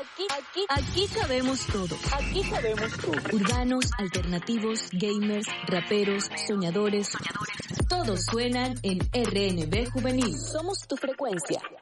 Aquí cabemos todos. Aquí cabemos todos. Urbanos, alternativos, gamers, raperos, soñadores. Todos suenan en RNB Juvenil. Somos tu frecuencia.